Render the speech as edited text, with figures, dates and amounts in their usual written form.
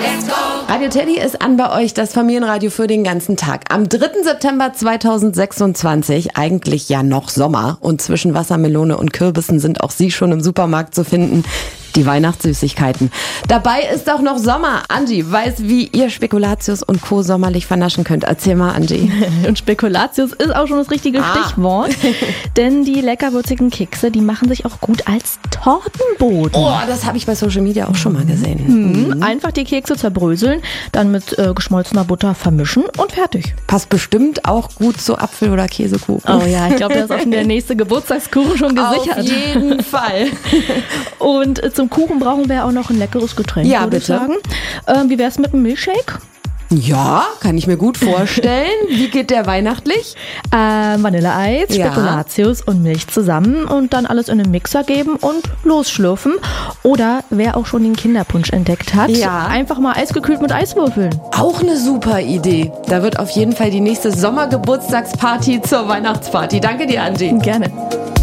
Radio Teddy ist an bei euch, das Familienradio für den ganzen Tag. Am 3. September 2026, eigentlich ja noch Sommer. Und zwischen Wassermelone und Kürbissen sind auch Sie schon im Supermarkt zu finden. Die Weihnachtssüßigkeiten. Dabei ist auch noch Sommer. Angie weiß, wie ihr Spekulatius und Co. sommerlich vernaschen könnt. Erzähl mal, Angie. Und Spekulatius ist auch schon das richtige Stichwort. Denn die leckerwürzigen Kekse, die machen sich auch gut als Tortenboden. Oh, das habe ich bei Social Media auch schon mal gesehen. Einfach die Kekse zerbröseln, dann mit geschmolzener Butter vermischen und fertig. Passt bestimmt auch gut zu Apfel- oder Käsekuchen. Oh ja, ich glaube, da ist auch schon der nächste Geburtstagskuchen schon gesichert. Auf jeden Fall. Und zum Kuchen brauchen wir auch noch ein leckeres Getränk, ja, würde ich bitte sagen. Wie wär's mit einem Milchshake? Ja, kann ich mir gut vorstellen. Wie geht der weihnachtlich? Vanilleeis, Spekulatius und Milch zusammen und dann alles in den Mixer geben und losschlürfen. Oder wer auch schon den Kinderpunsch entdeckt hat, einfach mal eisgekühlt mit Eiswürfeln. Auch eine super Idee. Da wird auf jeden Fall die nächste Sommergeburtstagsparty zur Weihnachtsparty. Danke dir, Angie. Gerne.